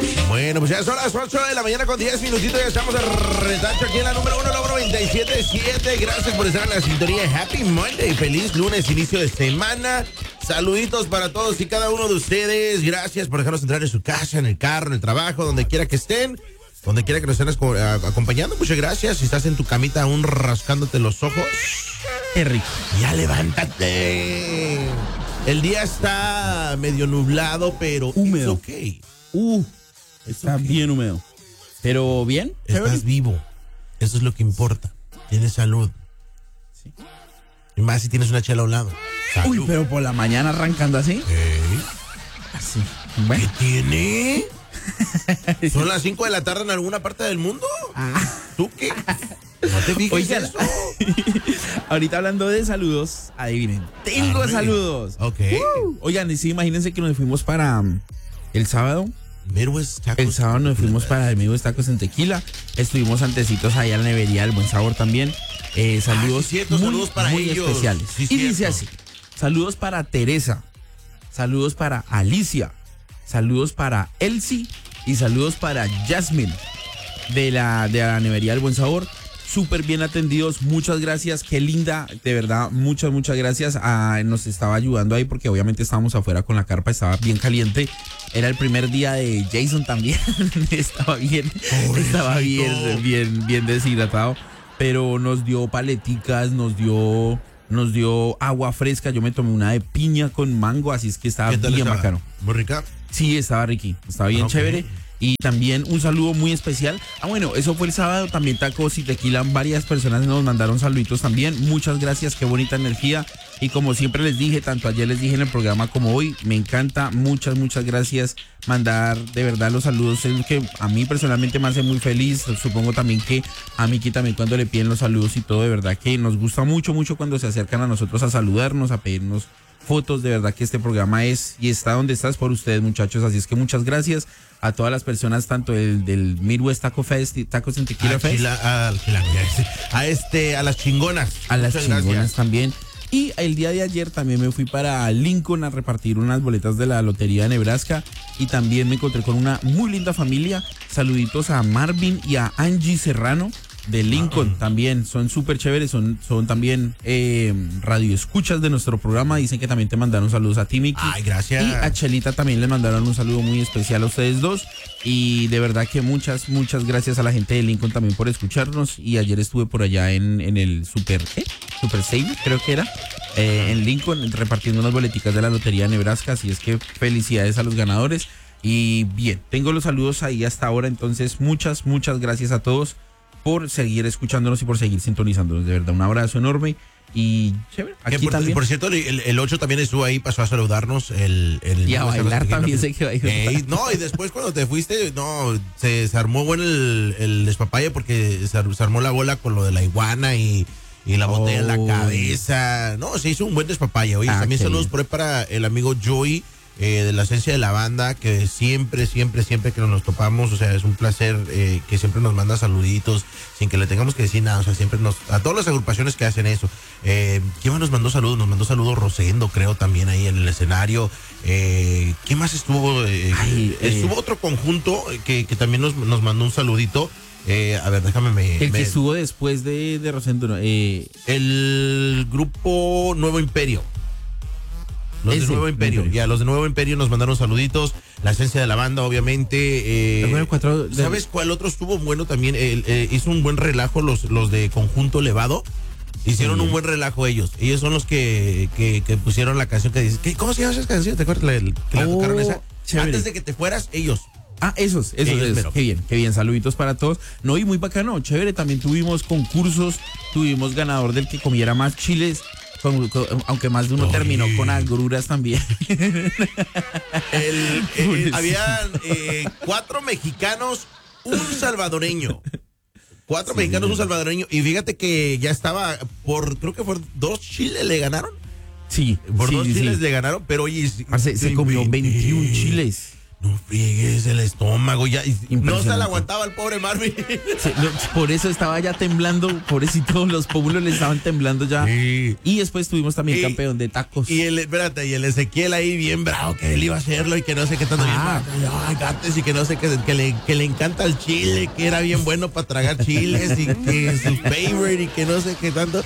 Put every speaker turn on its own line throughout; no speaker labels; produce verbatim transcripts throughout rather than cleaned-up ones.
Bueno, pues ya son las ocho de la mañana con diez minutitos. Ya estamos de retacho aquí en la número uno, la noventa y siete punto siete. Gracias por estar en la sintonía. Happy Monday. Feliz lunes, inicio de semana. Saluditos para todos y cada uno de ustedes. Gracias por dejarnos entrar en su casa, en el carro, en el trabajo, donde quiera que estén. Donde quiera que nos estén acompañando. Muchas gracias. Si estás en tu camita aún rascándote los ojos,
qué rico.
Ya levántate. El día está medio nublado, pero
húmedo.
It's okay.
Uh, está okay. Bien húmedo. Pero bien.
Estás
chévere.
vivo. Eso es lo que importa. Tienes salud.
Sí.
Y más si tienes una chela a un lado.
Salud. Uy, pero por la mañana arrancando así.
¿Eh?
Así. Bueno.
¿Qué tiene? ¿Son las cinco de la tarde en alguna parte del mundo?
Ah.
¿Tú qué? No te fijes
Oigan,
eso.
Ahorita hablando de saludos, adivinen. Tengo
Arre.
saludos.
Ok.
Uh. Oigan, y sí, imagínense que nos fuimos para um, el sábado.
Midwest Tacos.
El sábado nos fuimos para el Midwest Tacos en Tequila. Estuvimos antecitos allá en la nevería del Buen Sabor también. Eh, saludos,
ah, sí, cierto,
muy,
saludos para
muy
ellos.
especiales.
Sí,
y
cierto.
dice así: saludos para Teresa, saludos para Alicia, saludos para Elsie y saludos para Jasmine de la, de la nevería del Buen Sabor. Súper bien atendidos, muchas gracias, qué linda, de verdad, muchas, muchas gracias. Ah, nos estaba ayudando ahí porque obviamente estábamos afuera con la carpa, estaba bien caliente. Era el primer día de Jason también, estaba bien, Pobrecito. estaba bien, bien, bien deshidratado. Pero nos dio paleticas, nos dio, nos dio agua fresca. Yo me tomé una de piña con mango, así es que estaba bien
estaba?
bacano.
¿Muy rica?
Sí, estaba riqui, estaba bien
okay.
chévere. Y también un saludo muy especial. Ah, bueno, eso fue el sábado, también Tacos y Tequila. Varias personas nos mandaron saluditos también. Muchas gracias, qué bonita energía. Y como siempre les dije, tanto ayer les dije en el programa como hoy, me encanta, muchas, muchas gracias. Mandar de verdad los saludos, es lo que a mí personalmente me hace muy feliz. Supongo también que a Miki también cuando le piden los saludos y todo, de verdad que nos gusta mucho, mucho cuando se acercan a nosotros a saludarnos, a pedirnos fotos. De verdad que este programa es y está donde estás por ustedes, muchachos. Así es que muchas gracias a todas las personas, tanto del, del Midwest Taco Fest y Tacos en Tequila
a
Fest.
Chila, a, a, este, a las chingonas.
A las
muchas
chingonas
gracias.
también. Y el día de ayer también me fui para Lincoln a repartir unas boletas de la Lotería de Nebraska. Y también me encontré con una muy linda familia. Saluditos a Marvin y a Angie Serrano de Lincoln. Ah, también son súper chéveres, son, son también eh, radioescuchas de nuestro programa. Dicen que también te mandaron saludos a ti, Miki.
Ay, gracias.
Y a Chelita también les mandaron un saludo muy especial a ustedes dos. Y de verdad que muchas, muchas gracias a la gente de Lincoln también por escucharnos. Y ayer estuve por allá en, en el Super, ¿eh? Super Save, creo que era, eh, en Lincoln, repartiendo unas boleticas de la Lotería de Nebraska. Así es que felicidades a los ganadores. Y bien, tengo los saludos ahí hasta ahora. Entonces, muchas, muchas gracias a todos por seguir escuchándonos y por seguir sintonizándonos. De verdad, un abrazo enorme y chévere. Aquí
por,
también.
Por cierto, el, el ocho también estuvo ahí, pasó a saludarnos. El, el
y a bailar también se quedó ahí.
Ey, no, y después cuando te fuiste, no, se, se armó bueno el, el despapalle porque se, se armó la bola con lo de la iguana y, y la botella oh. en la cabeza. No, se hizo un buen despapalle. Oye, ah, también saludos bien. Por ahí para el amigo Joey. Eh, de la esencia de la banda, que siempre, siempre, siempre que nos, nos topamos, o sea, es un placer eh, que siempre nos manda saluditos sin que le tengamos que decir nada, o sea, siempre nos, a todas las agrupaciones que hacen eso. Eh, ¿Quién más nos mandó saludos? Nos mandó saludos Rosendo, creo, también ahí en el escenario. Eh, ¿Quién más estuvo? Eh, Ay, estuvo eh, otro conjunto que, que también nos, nos mandó un saludito. Eh, a ver, déjame me,
El
me,
que estuvo después de, de Rosendo, eh,
el grupo Nuevo Imperio. Los Ese, de Nuevo Imperio, Imperio, ya, los de Nuevo Imperio nos mandaron saluditos, la esencia de la banda, obviamente. Eh,
cuatro de...
¿Sabes cuál otro estuvo bueno también? Eh, eh, hizo un buen relajo los, los de Conjunto Levado. Hicieron sí. un buen relajo ellos. Ellos son los que, que, que pusieron la canción que dice, ¿qué, ¿cómo se llama esa canción? ¿Te acuerdas que la oh, tocaron esa? Chévere. Antes de que te fueras, ellos.
Ah, esos, esos, ellos, esos. Qué bien, qué bien, saluditos para todos. No, y muy bacano, chévere, también tuvimos concursos, tuvimos ganador del que comiera más chiles. Con, con, aunque más de uno Oye. terminó con agruras también.
El, el, había eh, cuatro mexicanos, un salvadoreño. Cuatro sí, mexicanos, sí. un salvadoreño. Y fíjate que ya estaba por, creo que por dos chiles le ganaron.
Sí.
Por
sí,
dos
sí,
chiles
sí.
le ganaron, pero oye.
Se, se comió veintiún chiles.
No friegues el estómago, ya. No se le aguantaba al pobre Marvin.
Sí, no, por eso estaba ya temblando, pobrecito, los pómulos le estaban temblando ya.
Sí.
Y después tuvimos también
Y-
campeón de tacos.
Y el, espérate, y el Ezequiel ahí bien bravo que él iba a hacerlo y que no sé qué tanto.
Ah.
bien, ay, gates, y que no sé qué, que le, que le encanta el chile, que era bien bueno para tragar chiles y que es su favorite y que no sé qué tanto.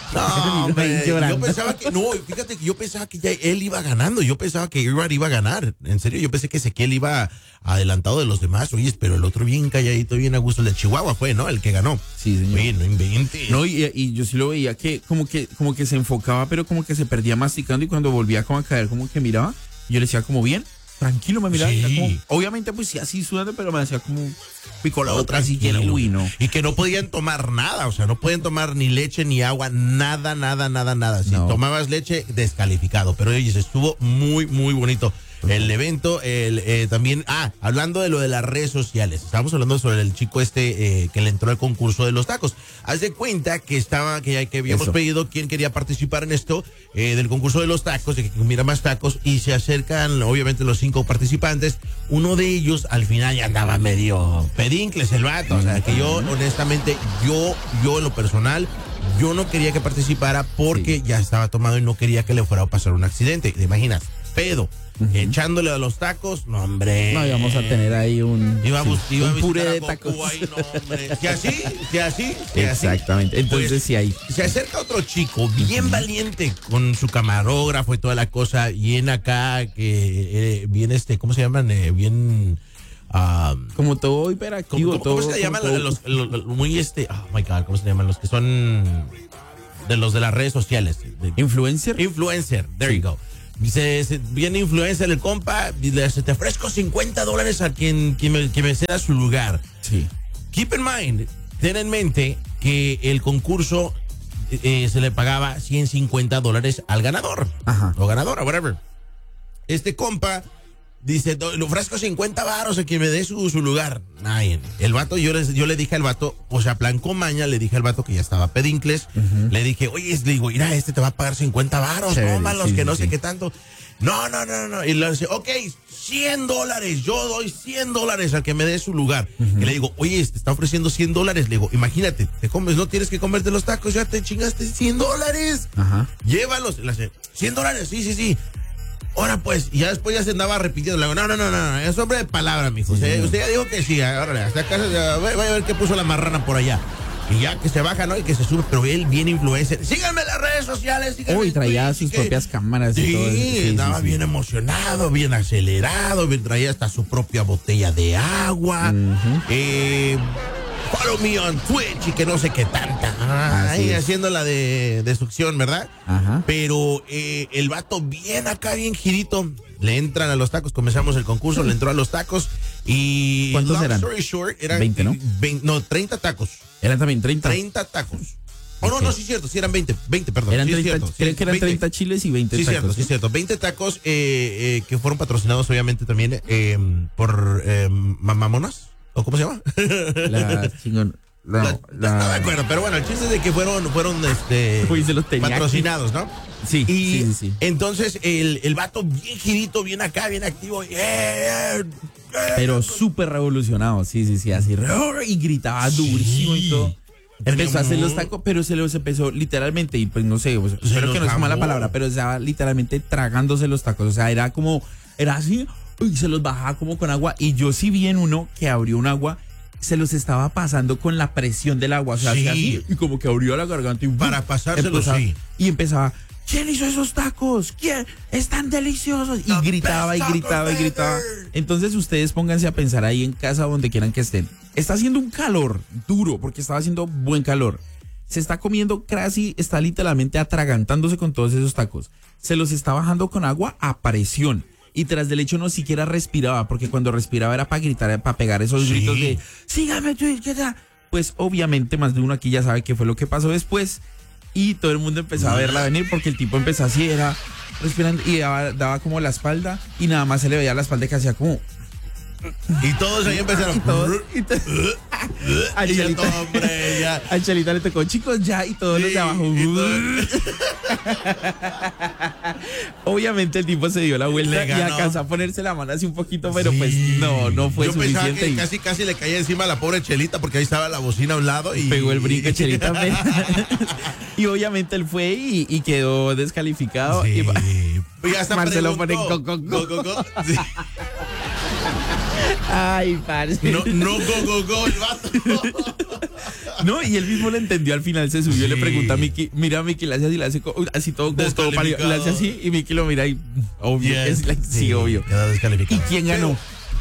No, hombre, yo
Llorando.
pensaba que, no, fíjate que yo pensaba que ya él iba ganando, yo pensaba que Irwin iba a ganar, en serio, yo pensé que Ezequiel iba adelantado de los demás, oye, pero el otro bien calladito, bien a gusto, el de Chihuahua fue, ¿no? El que ganó.
Sí, señor.
Oye, no inventes.
No, y, y yo sí lo veía que como que como que se enfocaba, pero como que se perdía masticando y cuando volvía como a caer, como que miraba, yo le decía como bien, tranquilo, me miraba.
Sí.
Y era como, obviamente pues sí, así sudando, pero me decía como pico la
No,
otra así llena,
tranquilo.
uy, no.
Y que no podían tomar nada, o sea, no podían tomar ni leche ni agua, nada, nada, nada, nada. Si
No.
tomabas leche, descalificado. Pero oye, estuvo muy, muy bonito el evento. El, eh, también, ah, hablando de lo de las redes sociales, estábamos hablando sobre el chico este eh, que le entró al concurso de los tacos. Haz de cuenta que estaba, que, ya- que habíamos
Eso.
pedido quién quería participar en esto, eh, del concurso de los tacos, de que comiera más tacos, y se acercan, obviamente, los cinco participantes. Uno de ellos, al final, ya andaba medio pedincles el vato. O sea, que yo, honestamente, yo, yo en lo personal, yo no quería que participara porque
Sí.
ya estaba tomado y no quería que le fuera a pasar un accidente. ¿Te imaginas? Pedo. Echándole a los tacos, no, hombre.
No, íbamos a tener ahí un,
Iba a, bus-
sí,
iba a
un puré
visitar a
de
Goku
tacos.
ahí, no, hombre. Si así, si así, si así.
Exactamente. Entonces
Pues,
sí hay.
se acerca otro chico bien valiente con su camarógrafo y toda la cosa, bien acá, que eh, bien este, ¿cómo se llaman? Eh, bien... ah,
Como todo
¿cómo,
hiperactivo,
cómo-
todo.
cómo se
como
llaman
todo-
los, los- los- muy este, oh my God, ¿cómo se llaman? Los que son de los de las redes sociales. De-
¿Influencer?
Influencer, there
Sí.
you go. Dice, se- viene influencer el compa, y le dice, te ofrezco cincuenta dólares a quien, quien me, que me ceda su lugar.
Sí.
Keep in mind, ten en mente que el concurso eh, se le pagaba ciento cincuenta dólares al ganador.
Ajá.
O ganadora, whatever. Este compa dice, "Do- le ofrezco cincuenta varos a quien me dé su, su lugar. Ay, el vato, yo, les, yo le dije al vato, o sea, plan con maña, le dije al vato que ya estaba pedincles. Le dije, oye, le digo, mira, este te va a pagar cincuenta varos,
Chévere,
tómalos,
sí,
que
sí,
no sé
sí.
qué tanto. No, no, no, no. Y le dice, ok, cien dólares, yo doy cien dólares al que me dé su lugar. Y le digo, oye, te está ofreciendo cien dólares. Le digo, imagínate, te comes, no tienes que comerte los tacos, ya te chingaste cien dólares.
Ajá.
Llévalos. Le dice, cien dólares, sí, sí, sí. Ahora pues, y ya después ya se andaba repitiendo. Le digo, no, no, no, no, es hombre de palabra, mijo.
Sí,
usted,
señor.
usted ya dijo que sí, ahora hasta acá, ya, vaya a ver qué puso la marrana por allá. Y ya que se baja, ¿no? Y que se sube, pero él bien influencer. Síganme en las redes sociales, síganme
Uy,
en
traía
Twitch,
sus
que-
propias cámaras y
Sí,
todo eso. Sí, sí,
estaba
sí.
bien emocionado, bien acelerado, bien traía hasta su propia botella de agua. eh, follow me on Twitch y que no sé qué tanta. Ah,
Así
ahí
es.
haciendo la de, de succión, ¿verdad?
Ajá.
Pero eh, el vato bien acá, bien girito. Le entran a los tacos, comenzamos el concurso, le entró a los tacos y...
¿Cuántos
long
eran?
story short, eran
veinte, ¿no?
veinte, no, treinta tacos.
Eran también treinta.
treinta tacos. Oh, no,
Ok.
no, sí es cierto, sí eran veinte, veinte, perdón.
Eran
sí es
treinta,
cierto, sí,
creo que eran
veinte.
treinta chiles y veinte
Sí,
tacos.
cierto, sí, cierto. veinte tacos eh, eh, que fueron patrocinados, obviamente, también eh, por eh, Mamamonas. ¿O cómo se llama?
La chingón. No,
La-
la-
No me acuerdo, pero bueno, el chiste es de que fueron, fueron este,
Uy, se los tenía
patrocinados, ¿no?
Sí,
Y
sí, sí, sí.
entonces el, el vato bien girito, bien acá, bien activo. eh, eh, eh,
Pero súper revolucionado, sí, sí, sí, así. re- Y gritaba durísimo y todo. Empezó a hacer los tacos, pero se los empezó literalmente, y pues no sé, pues, espero
los
que no es mala
jamó.
palabra, pero estaba literalmente tragándose los tacos. O sea, era como, era así, y se los bajaba como con agua. Y yo sí vi en uno que abrió un agua, se los estaba pasando con la presión del agua. O sea,
Sí.
hacía así, y como que abrió la garganta y
Para pasárselos,
empezaba-
sí.
Y empezaba, ¿quién hizo esos tacos? ¿Quién? Están deliciosos. Y
The
gritaba y
best
gritaba y
tacos
gritaba.
ever.
Entonces ustedes pónganse a pensar ahí en casa donde quieran que estén. Está haciendo un calor duro porque estaba haciendo buen calor. Se está comiendo casi, está literalmente atragantándose con todos esos tacos. Se los está bajando con agua a presión. Y tras del hecho no siquiera respiraba, porque cuando respiraba era para gritar, para pegar esos
Sí.
gritos de sígame, Twitch, ¿qué tal?". Pues obviamente más de uno aquí ya sabe qué fue lo que pasó después. Y todo el mundo empezó a verla venir porque el tipo empezó así, era respirando y daba, daba como la espalda y nada más se le veía la espalda que hacía como...
Y todos ahí empezaron.
Y todos, y to- Angelita,
todo, hombre, ya.
Angelita le tocó, chicos, ya, y todos
Sí,
los de abajo.
y todo-
Obviamente el tipo se dio la vuelta
Le
y
ganó.
alcanzó a ponerse la mano así un poquito, pero pues
Sí.
no, no fue
Yo pensaba
suficiente.
que
Y
casi, casi le caía encima a la pobre Chelita porque ahí estaba la bocina a un lado y
pegó el brinco Chelita. Y obviamente él fue y, y quedó descalificado.
Sí.
Y,
Y hasta
Marcelo
preguntó,
pone go, go, go.
go, go, go. Sí.
ay, parce.
No, no, go, go, go, el vato.
No, y él mismo lo entendió al final, se subió y le
Sí.
pregunta a Miki, mira a Miki, le hace así, le hace co- así todo como todo pálido, le hace así y Miki lo mira y obvio,
Yes.
es like, sí, obvio.
Quedó
¿Y
descalificado.
quién ganó?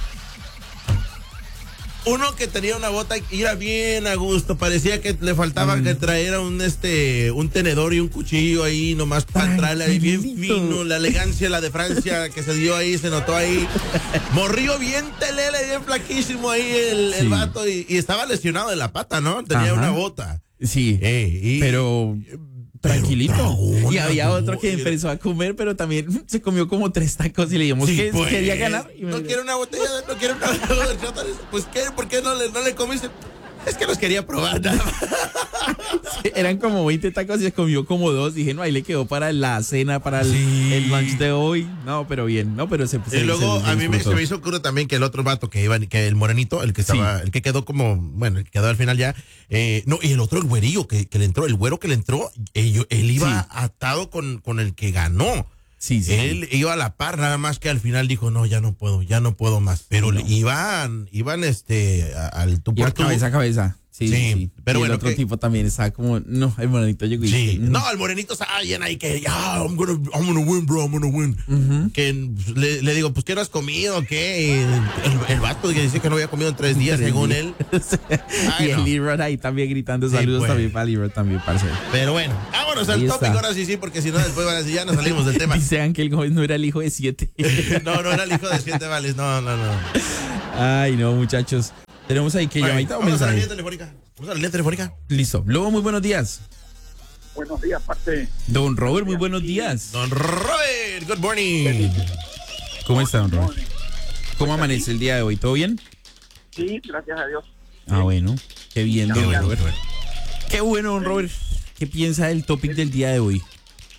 Uno que tenía una bota y era bien a gusto, parecía que le faltaba
Mm.
que traera un este un tenedor y un cuchillo ahí nomás para entrarle ahí bien
Tranquilito.
fino, la elegancia, la de Francia que se dio ahí, se notó ahí. Morrió bien telele, bien flaquísimo ahí el, el
Sí.
vato y, y estaba lesionado de la pata, ¿no? Tenía
Ajá.
una bota.
Sí,
Eh, y-
pero tranquilito.
tragó
Y
una
había otro
duro,
que
y-
empezó a comer, pero también se comió como tres tacos y le dijimos
Sí,
que
pues.
quería ganar. Y me
No
dijo,
quiere una botella, de- no quiere una botella de horchata. Pues ¿qué? ¿Por qué no le, no le comiste? Es que los quería probar nada más.
eran como veinte tacos y se comió como dos. Dije, no, ahí le quedó para la cena, para el,
Sí.
el lunch de hoy. No, pero bien, no, pero se, se
Y luego
se- se
a mí me, se
disfrutó.
me hizo crudo también que el otro vato que iba, que el morenito, el que estaba,
Sí.
el que quedó como, bueno, el que quedó al final ya, eh, no, y el otro, el güerillo que, que le entró, el güero que le entró, ello- él iba
Sí.
atado con, con el que ganó.
Sí, sí.
Él iba a la par, nada más que al final dijo, no, ya no puedo, ya no puedo más. Pero
No.
le- iban, iban este, a- al tú
Iba
por tú.
cabeza a cabeza. Sí,
Sí,
sí, sí.
pero
Y
bueno,
el otro
que-
tipo también estaba como, no, el morenito llegó y
Sí,
dije, mm.
no, el morenito estaba bien ahí que, ya, I'm gonna, I'm gonna win, bro, I'm gonna win.
Ujú.
Que pues, le, le digo, pues, ¿qué no has comido o qué? Y el, el, el vato que dice que no había comido en tres días,
Tres
según
días.
él.
y
Ay,
el
no.
Leroy ahí también gritando
Sí,
saludos
pues.
también para Leroy también, parce.
Pero bueno, vámonos al
Ahí
tópico
está.
ahora sí, sí, porque si no después van a decir, ya nos salimos del tema.
Dice Ángel Gómez no era el hijo de siete.
No, no era el hijo de siete vales, no, no, no.
Ay, no, muchachos. Tenemos ahí que
Oye,
llamadita o
vamos a la línea
mensaje.
telefónica. Vamos a la línea telefónica.
Listo. Lobo, muy buenos días.
Buenos días, parte.
Don Robert, muy buenos días.
Don Robert, good morning.
¿Cómo está, don Robert? ¿Cómo amanece el día de hoy? ¿Todo bien?
Sí, gracias a Dios.
Ah, bueno. Qué bien,
Qué
don
bueno,
Robert.
Robert.
Qué bueno, don Robert. ¿Qué piensa del topic del día de hoy?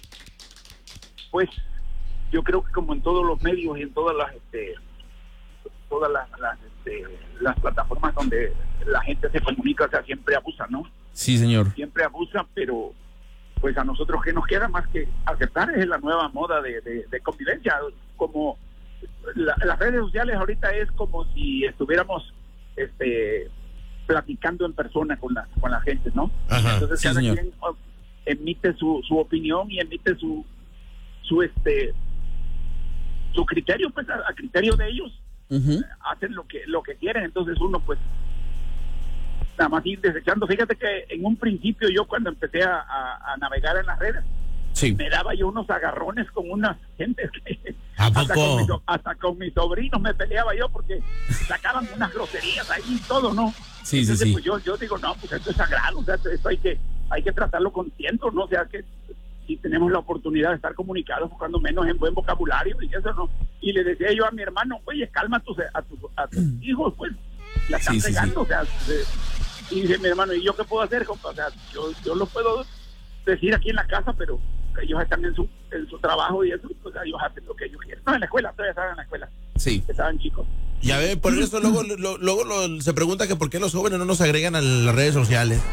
Pues yo creo que como en todos los medios y en todas las este, todas las, las, este, las plataformas donde la gente se comunica, o sea, siempre abusan, ¿no?
Sí, señor.
Siempre abusan, pero pues a nosotros que nos queda más que aceptar es la nueva moda de, de, de convivencia. Como la- las redes sociales ahorita es como si estuviéramos este platicando en persona con la con la gente, ¿no?
Ajá.
Entonces
Sí,
cada
señor.
quien oh, emite su, su opinión y emite su su este su criterio, pues a, a criterio de ellos
Ujú.
hacen lo que lo que quieren. Entonces uno pues nada más ir desechando. Fíjate que en un principio yo cuando empecé a, a- a navegar en las redes
Sí.
me daba yo unos agarrones con unas gentes que
¿A
hasta
poco?
con, mis, so- hasta con mis sobrinos me peleaba yo porque sacaban unas groserías ahí y todo, ¿no?
Sí, sí,
Entonces,
sí.
pues yo, yo digo, no, pues esto es sagrado, o sea, esto hay que, hay que tratarlo con tiento, ¿no? O sea, que si tenemos la oportunidad de estar comunicados, cuando menos en buen vocabulario y eso, ¿no? Y le decía yo a mi hermano, oye, calma a tus, a tus, a tus hijos, pues, la están
Sí, sí,
pegando,
sí.
o sea, de- y dice mi hermano, ¿y yo qué puedo hacer, compa? O sea, yo, yo lo puedo decir aquí en la casa, pero ellos están en su, en su trabajo y eso, pues ellos hacen lo que ellos quieren. No, en la escuela, todavía estaban en la escuela,
Sí.
estaban chicos.
Ya ve, por eso luego, lo- luego lo- se pregunta que por qué los jóvenes no nos agregan a las redes sociales.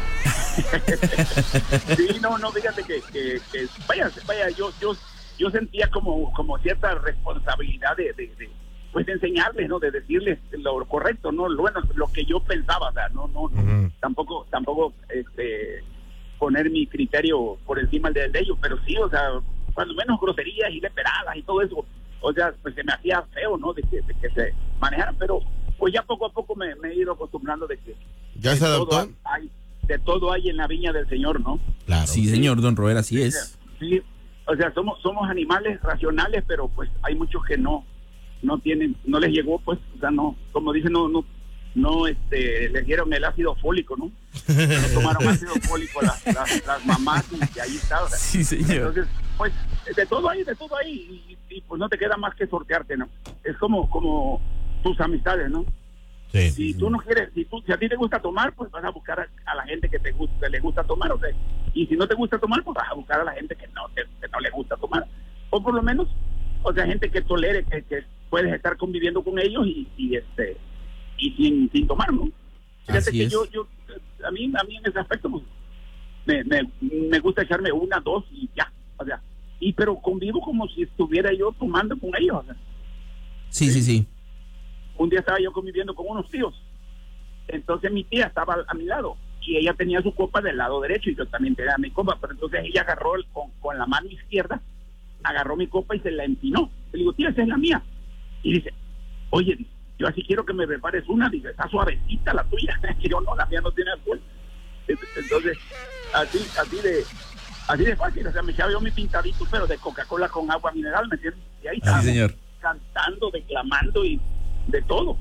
Sí, no, no, fíjate que, que, que vaya, vaya, yo, yo, yo sentía como, como cierta responsabilidad de, de, de, pues de enseñarles, ¿no? De decirles lo correcto, ¿no? Lo bueno, lo que yo pensaba, o sea, no, no, no,
Ujú.
tampoco, tampoco, este, poner mi criterio por encima del de ellos, pero sí, o sea, cuando menos groserías y leperadas y todo eso, o sea, pues se me hacía feo, ¿no? De que, de que se manejaran, pero pues ya poco a poco me, me he ido acostumbrando de que
¿Ya se
de todo
adaptó?
hay, de todo hay en la viña del Señor, ¿no?
Claro.
Sí, señor, don Robert, así es.
Sí, o sea, somos somos animales racionales, pero pues hay muchos que no no tienen, no les llegó, pues, o sea, no, como dicen, no no no este les dieron el ácido fólico, ¿no? No tomaron ácido fólico las, las, las mamás y ahí está. O sea,
Sí, señor.
entonces, pues, de todo hay, de todo hay, y, y, pues no te queda más que sortearte, ¿no? Es como como tus amistades, ¿no?
Sí.
Si tú no quieres, si, tú, si a ti te gusta tomar, pues vas a buscar a, a la gente que te gusta, que le gusta tomar, o sea, y si no te gusta tomar, pues vas a buscar a la gente que no, que, que no le gusta tomar, o por lo menos, o sea, gente que tolere, que, que puedes estar conviviendo con ellos y, y este y sin, sin tomar, ¿no? Fíjate
Así
que
es.
yo, yo, a mí, a mí en ese aspecto, pues, me, me, me gusta echarme una, dos y ya, o sea, y pero convivo como si estuviera yo tomando con ellos, o sea.
Sí, sí, sí.
Un día estaba yo conviviendo con unos tíos, entonces mi tía estaba a mi lado y ella tenía su copa del lado derecho y yo también tenía mi copa, pero entonces ella agarró el, con, con la mano izquierda, agarró mi copa y se la empinó. Le digo, tía, esa es la mía. Y dice, oye, yo así quiero que me prepares una, dice, está suavecita la tuya. Y yo, no, la mía no tiene alcohol. Entonces, así, así de así de fácil, o sea, me echaba yo mi pintadito, pero de Coca-Cola con agua mineral, ¿me entiendes? Y ahí estaba,
Sí, señor.
cantando, declamando y de todo.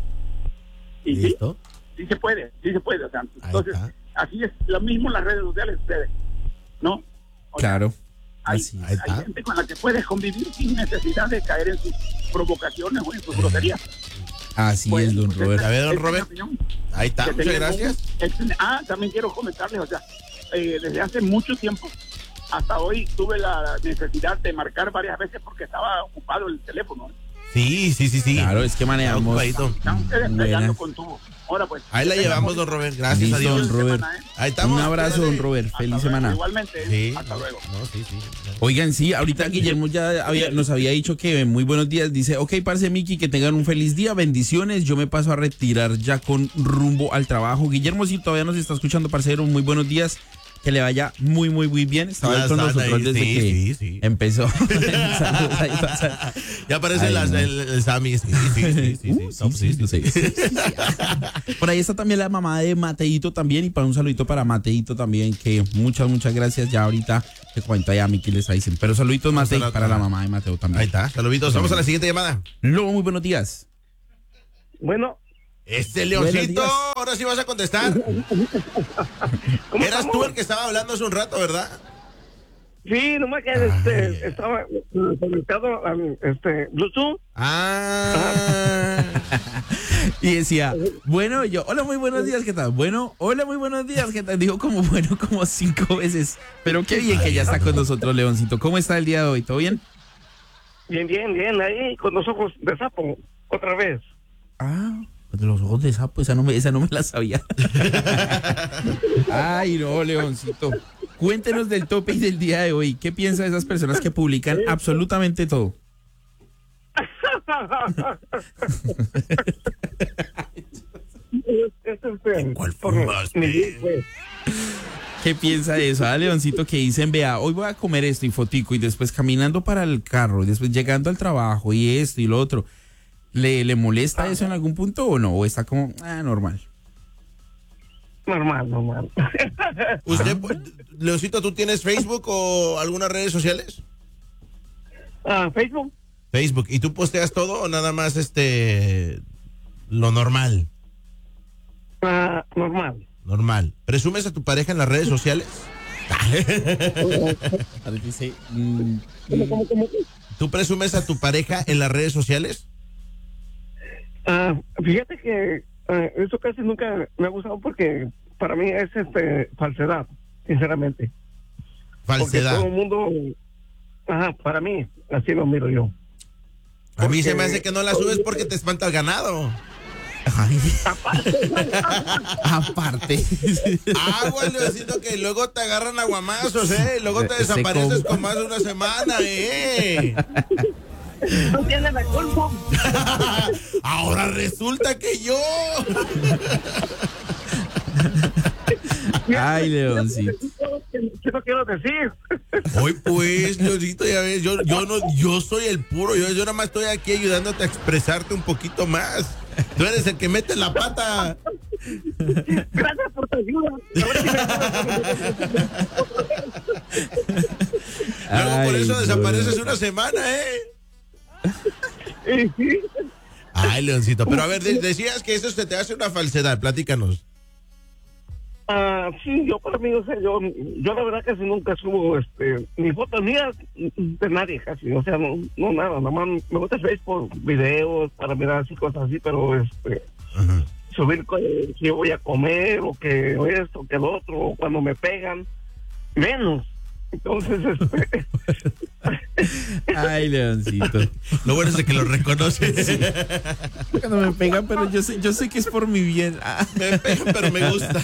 Y
¿Listo?
sí, sí se puede, sí se puede. O sea,
Ahí
entonces,
está.
así es lo mismo en las redes sociales ustedes, ¿no? O sea,
Claro.
hay,
Así
Ahí
hay
está.
gente con la que puedes convivir sin necesidad de caer en sus provocaciones o en sus groserías.
Así
Pues,
es, don
esa-
Robert.
A ver, don
esa es mi
Robert.
opinión.
Ahí está,
Que
muchas
tengan
gracias.
un excelente- ah, también quiero comentarles, o sea, eh, desde hace mucho tiempo hasta hoy tuve la necesidad de marcar varias veces porque estaba ocupado el teléfono.
Sí, sí, sí, sí.
Claro, es que manejamos.
Ocupadito.
Están ustedes
Buena.
peleando con tubo. Ahora pues.
Ahí la
que tengan
llevamos,
un-
don Robert. Gracias
Listo,
a Dios.
don Robert.
semana, ¿eh?
Ahí estamos.
Un abrazo, don Robert.
Hasta
Feliz
luego.
semana.
Igualmente.
Sí.
Hasta luego.
No, sí, sí.
Oigan, sí, ahorita Guillermo ya había, nos había dicho que muy buenos días. Dice, ok, parce Miki, que tengan un feliz día, bendiciones. Yo me paso a retirar ya con rumbo al trabajo. Guillermo, si todavía nos está escuchando, parcero, muy buenos días. Que le vaya muy, muy, muy bien. Estaba
Ya
ahí con
están
nosotros
ahí,
desde
sí,
que
sí, sí.
empezó. Saludos ahí, pasa.
Ya aparece
Ay,
las,
no.
el, el Sammy. Sí, sí, sí. sí, sí,
Uh,
top,
sí, sí,
sí,
sí, sí, sí. Por ahí está también la mamá de Mateito también. Y para un saludito para Mateito también. Que muchas, muchas gracias. Ya ahorita te cuento allá a Miki les está diciendo. Pero saluditos,
Vamos a
Matei,
la-
para la mamá de Mateo también.
Ahí está. Saluditos. Vamos a la siguiente llamada.
Lobo, muy buenos días.
Bueno,
Este
Buenos
Leoncito,
días.
ahora sí vas a contestar.
¿cómo
Eras
estamos?
tú el que estaba hablando hace un rato, ¿verdad?
Sí, nomás que
Ay.
este, estaba eh, conectado al este, Bluetooth.
Ah.
Y decía, bueno, yo, hola, muy buenos días, ¿qué tal? Bueno, hola, muy buenos días, ¿qué tal? Dijo como bueno, como cinco veces. Pero qué bien que ya está con nosotros, Leoncito. ¿Cómo está el día de hoy? ¿Todo bien?
Bien, bien, bien, ahí con los ojos de sapo, otra vez.
Ah, de los ojos de sapo, esa no me, esa no me la sabía. Ay, no, Leoncito. Cuéntenos del topic del día de hoy. ¿Qué piensa de esas personas que publican absolutamente todo?
Este, este,
¿Cuál
por
fumaste?
mi- pues,
¿Qué piensa de eso? Ah, Leoncito, que dicen, vea, hoy voy a comer esto y fotico y después caminando para el carro y después llegando al trabajo y esto y lo otro. ¿Le, le molesta eso en algún punto o no? ¿O está como, ah, normal?
normal, normal.
¿Usted, Leoncito, tú tienes Facebook o algunas redes sociales?
Ah, Facebook,
Facebook. ¿Y tú posteas todo o nada más este lo normal?
ah, normal.
Normal. ¿Presumes a tu pareja en las redes sociales?
Dice, mm,
¿Cómo, cómo, cómo?
¿Tú presumes a tu pareja en las redes sociales?
Ah, fíjate que ah, eso casi nunca me ha gustado porque para mí es este falsedad, sinceramente. Porque
Falsedad.
todo el mundo, ajá, para mí, así lo miro yo.
A mí se me
porque-
hace que no la subes porque te espanta el ganado.
ay, aparte.
Agua, Leoncito, que luego te agarran aguamazos, ¿eh? Y luego te
Se
desapareces
com-
con más de una semana, ¿eh?
No tiene la culpa.
Ahora resulta que yo.
Ay, Leoncito.
¿Qué no quiero decir?
Hoy pues, Leoncito, ya ves, yo, yo no, yo soy el puro, yo, yo nada más estoy aquí ayudándote a expresarte un poquito más. Tú eres el que mete la pata.
Gracias por tu ayuda.
Luego por
Ay,
eso
no,
desapareces
no.
una semana, ¿eh?
Sí, sí.
Ay, Leoncito, pero a ver, de- decías que eso se te hace una falsedad, platícanos.
Ah, sí, yo para mí, o sea, yo, yo la verdad casi nunca subo este, ni fotos mías de nadie casi, o sea, no, no nada, nada más me gusta Facebook, videos para mirar así, cosas así, pero este,
Ajá.
subir eh, si voy a comer o que esto, que lo otro, o cuando me pegan, menos. Entonces, este...
Ay, Leoncito.
Lo bueno es de que lo reconoces. Sí.
Cuando me pegan, pero yo sé, yo sé que es por mi bien. Ah.
Me pegan, pero me gusta.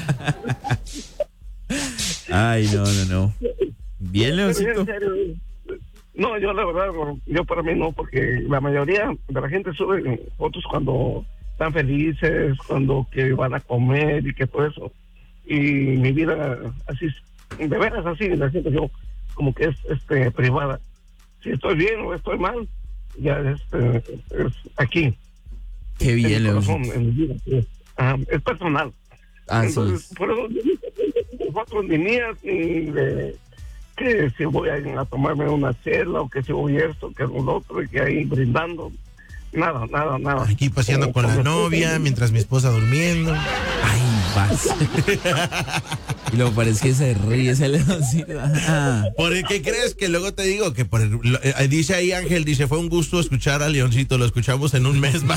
Ay, no, no, no. Bien, Leoncito.
No, yo la verdad, yo para mí no, porque la mayoría de la gente sube fotos cuando están felices, cuando que van a comer y que todo eso. Y mi vida así, de veras así, la siento yo como que es este privada. Si estoy bien o estoy mal, ya este, es aquí.
Qué bien,
Leoncito. En mi vida, es, ah, es personal.
Así
Entonces,
es.
por eso, fotos ni mías, ni de que si voy a, a tomarme una chela o que si voy esto, que lo otro, y que ahí brindando. Nada, nada, nada.
Aquí paseando con la novia, mientras mi esposa durmiendo.
Ay, vas. Y luego parece que se ríe ese Leoncito. Ah.
¿Por qué crees que luego te digo que por el, lo, eh, dice ahí Ángel, dice, fue un gusto escuchar a Leoncito, lo escuchamos en un mes más.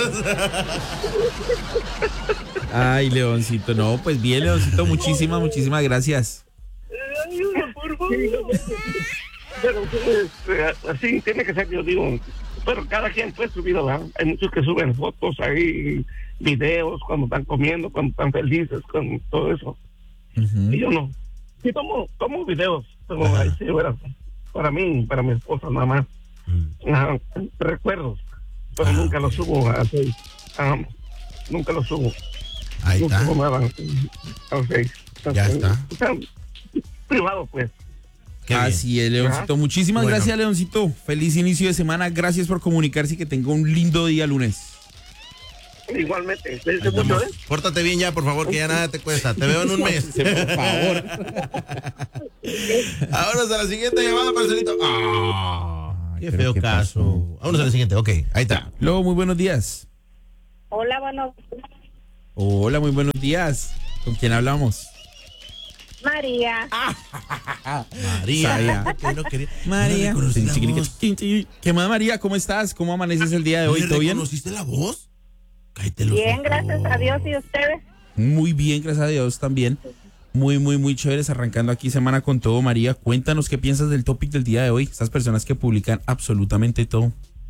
Ay, Leoncito, no, pues bien, Leoncito, muchísimas, muchísimas gracias.
Ayuda, por favor. Pero este, así tiene que ser, yo digo. Pero cada quien pues su vida, ¿verdad? Hay muchos que suben fotos ahí, videos, cuando están comiendo, cuando están felices, con todo eso. Uh-huh. Y yo no. Sí tomo, tomo videos, pero uh-huh. ahí sí, ¿verdad? Para mí, para mi esposa nada más. Uh-huh. Uh, recuerdos, pero uh-huh. nunca los subo a Facebook. Uh, nunca los subo.
Ahí
no
está.
Subo nada a Facebook.
Ya está.
O sea, privado pues.
Qué Así es, Leoncito. ¿Ah? Muchísimas bueno. gracias, Leoncito. Feliz inicio de semana. Gracias por comunicarse y que tenga un lindo día lunes.
Igualmente.
Mucho, ¿eh? Pórtate bien ya, por favor, que ya nada te cuesta. Te veo en un mes.
Por favor.
Vámonos a la siguiente llamada, Marcelito. Oh, qué feo qué caso. Pasó. Vámonos a la siguiente. Ok, ahí está.
Luego, muy buenos días.
Hola, buenos días.
Hola, muy buenos días. ¿Con quién hablamos?
María.
María.
¿Qué no quería? María.
¿No
¿Qué más, María? ¿Cómo estás? ¿Cómo amaneces el día de hoy? ¿Todo bien?
¿Conociste la voz? Cállate los
bien,
ojos.
Gracias a Dios. ¿Y ustedes?
Muy bien, gracias a Dios también. Muy, muy, muy chéveres. Arrancando aquí semana con todo, María. Cuéntanos qué piensas del topic del día de hoy. Estas personas que publican absolutamente todo.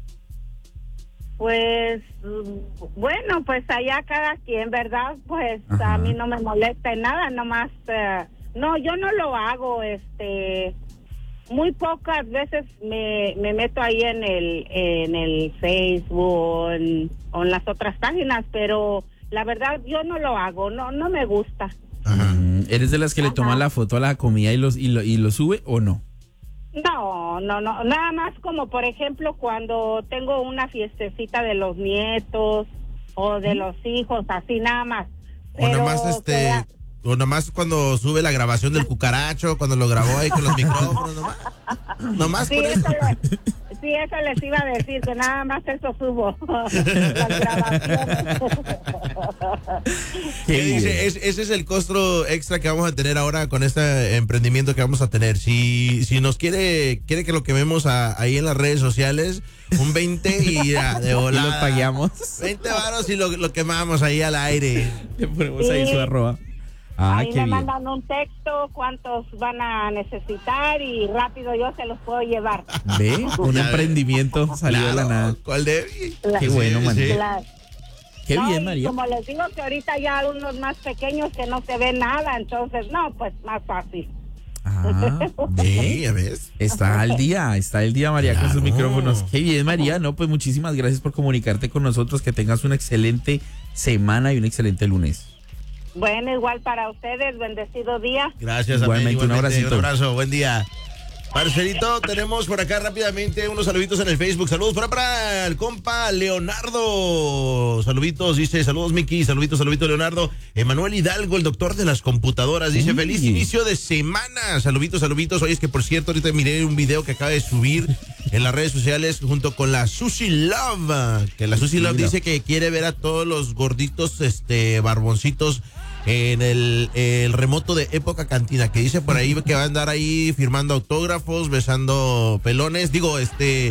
Pues, bueno, pues allá cada quien, ¿verdad? Pues Ajá. a mí no me molesta en nada, nomás... Uh, No, yo no lo hago, este, muy pocas veces me, me meto ahí en el, en el Facebook o en, o en las otras páginas, pero la verdad yo no lo hago, no, no me gusta.
Ajá. ¿Eres de las que Ajá. le toman la foto a la comida y los y lo, y lo sube o no?
No, no, no, nada más como por ejemplo cuando tengo una fiestecita de los nietos o de ¿Mm? los hijos, así nada más.
O nada más este... Queda... O nomás cuando sube la grabación del cucaracho, cuando lo grabó ahí con los micrófonos, nomás. Nomás
sí,
por
eso.
eso.
Le, sí, eso les iba a decir, que nada más eso subo. Las grabaciones.
¿Qué dice? Es, ese es el costo extra que vamos a tener ahora con este emprendimiento que vamos a tener. Si, si nos quiere, quiere que lo quememos a, ahí en las redes sociales, un veinte y ya, de volada.
Y lo pagamos.
veinte varos y lo, lo quemamos ahí al aire.
Le ponemos sí. ahí su arroba.
Ah, ahí me bien. mandan un texto, cuántos van a necesitar y rápido yo se los puedo llevar.
¿Ve? Un ya emprendimiento ve. salió claro, de la nada.
¿Cuál de?
La,
Qué bueno,
sí,
María.
Sí.
La,
Qué
no,
bien, María.
Como les digo que ahorita ya hay unos más pequeños que no se ve nada, entonces no, pues más fácil.
Ah,
¿ve? Ya ves.
Está al día, está el día, María, claro. con sus micrófonos. Qué bien, María. No, pues muchísimas gracias por comunicarte con nosotros. Que tengas una excelente semana y un excelente lunes.
Bueno, igual para ustedes, bendecido día.
Gracias,
igualmente,
igualmente
un abracito.
Un abrazo, buen día. Marcelito, tenemos por acá rápidamente unos saluditos en el Facebook. Saludos para, para el compa Leonardo. Saluditos, dice, saludos Miki, saluditos, saluditos Leonardo. Emanuel Hidalgo, el doctor de las computadoras, dice, Uy. feliz inicio de semana. Saluditos, saluditos. Oye, es que por cierto, ahorita miré un video que acaba de subir en las redes sociales junto con la Sushi Love. Que la Sushi Love dice que quiere ver a todos los gorditos, este, barboncitos en el, el remoto de Época Cantina, que dice por ahí que va a andar ahí firmando autógrafos, besando pelones, digo, este,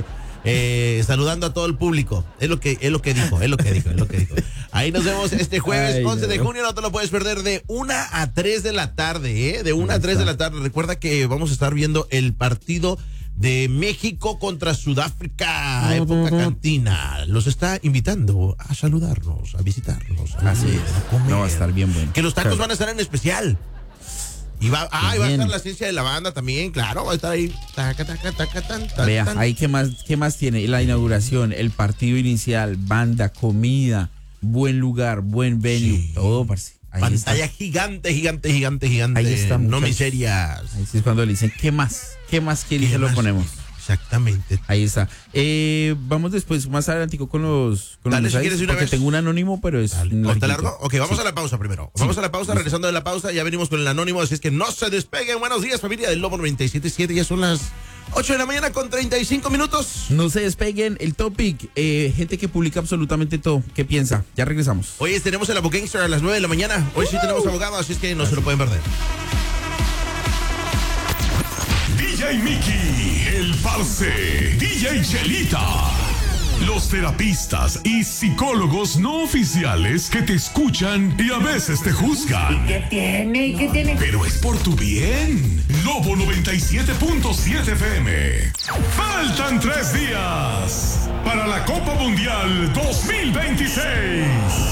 eh, saludando a todo el público. Es lo que, es lo que dijo, es lo que dijo, es lo que dijo. Ahí nos vemos este jueves
Ay,
once
no.
de junio, no te lo puedes perder de una a tres de la tarde, ¿eh? De una a tres de la tarde. Recuerda que vamos a estar viendo el partido de México contra Sudáfrica, época cantina. Los está invitando a saludarnos, a visitarnos, a,
Así es.
a comer.
No, va a estar bien bueno.
Que los tacos
Claro.
van a estar en especial. Y va, ah, y va a
Bien.
estar la ciencia de la banda también, claro, va a estar ahí. Taca, taca, taca, tan, tan,
Vea,
tan.
ahí qué más, qué más tiene. La inauguración, el partido inicial, banda, comida, buen lugar, buen venue,
Sí.
todo, parce. Ahí
Pantalla
está.
gigante, gigante, gigante, gigante.
Ahí está,
no
muchachos.
miserias.
Ahí sí es cuando le dicen, ¿qué más? ¿Qué más quiere? Y
¿Qué
se lo
más?
ponemos.
Exactamente.
Ahí está. Eh, vamos después, más adelantico con los, con
Dale,
los
si
mensajes,
quieres de una
porque
vez.
tengo un anónimo, pero es
Dale.
un
¿Corte
larguito.
largo? Ok, vamos
Sí.
a la pausa primero. Vamos a la pausa, regresando de la pausa, ya venimos con el anónimo, así es que no se despeguen. Buenos días, familia del Lobo noventa y siete punto siete, ya son las ocho de la mañana con treinta y cinco minutos.
No se despeguen. El topic, eh, gente que publica absolutamente todo. ¿Qué piensa? Ya regresamos.
Hoy tenemos el Abogangster a las nueve de la mañana. Hoy sí tenemos abogado, así es que no se lo pueden perder.
D J Mickey, el Parce, D J Chelita. Los terapistas y psicólogos no oficiales que te escuchan y a veces te juzgan.
¿Qué tiene? ¿Qué tiene?
Pero es por tu bien. Lobo noventa y siete punto siete F M. Faltan tres días para la Copa Mundial dos mil veintiséis.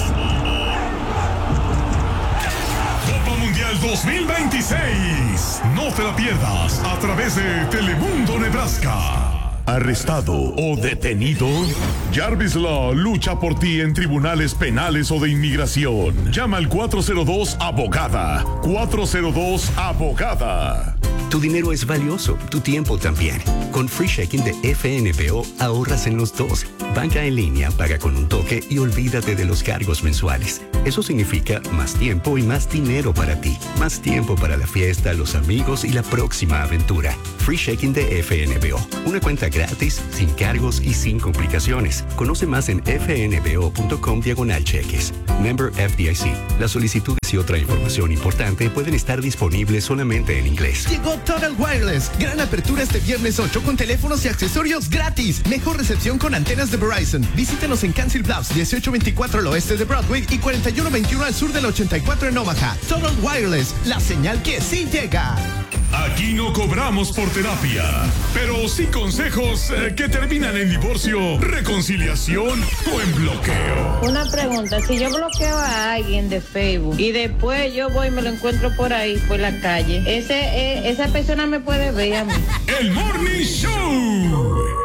Copa Mundial dos mil veintiséis. No te la pierdas a través de Telemundo Nebraska. ¿Arrestado o detenido? Jarvis Law lucha por ti en tribunales penales o de inmigración. Llama al cuatro cero dos abogada. cuatro cero dos abogada.
Tu dinero es valioso, tu tiempo también. Con Free Checking de F N B O ahorras en los dos. Banca en línea, paga con un toque y olvídate de los cargos mensuales. Eso significa más tiempo y más dinero para ti. Más tiempo para la fiesta, los amigos y la próxima aventura. Free Checking de F N B O. Una cuenta gratis, sin cargos y sin complicaciones. Conoce más en fnbo.com diagonal cheques. Member F D I C. Las solicitudes y otra información importante pueden estar disponibles solamente en inglés.
Llegó Total Wireless. Gran apertura este viernes ocho con teléfonos y accesorios gratis. Mejor recepción con antenas de Verizon. Visítenos en Council Bluffs, dieciocho veinticuatro al oeste de Broadway y cuarenta y uno veintiuno al sur del ochenta y cuatro en Omaha. Total Wireless, la señal que sí llega.
Aquí no cobramos por terapia, pero sí consejos eh, que terminan en divorcio, reconciliación o en bloqueo.
Una pregunta, si yo bloqueo a alguien de Facebook y después yo voy y me lo encuentro por ahí, por la calle, ese, eh, esa persona me puede ver a mí.
El Morning Show.